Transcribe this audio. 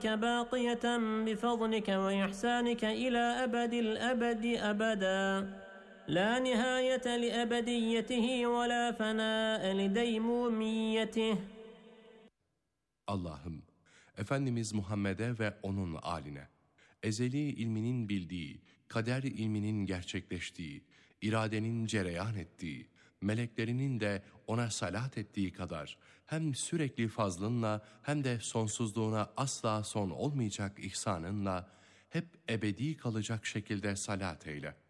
باقية بفضلك وإحسانك إلى أبد الأبد أبدا لا نهاية لأبديته ولا فناء لديموميته. Allah'ım, Efendimiz Muhammed'e ve onun âline, ezeli ilminin bildiği, kader ilminin gerçekleştiği, iradenin cereyan ettiği, meleklerinin de ona salat ettiği kadar hem sürekli fazlınla hem de sonsuzluğuna asla son olmayacak ihsanınla hep ebedi kalacak şekilde salat eyle.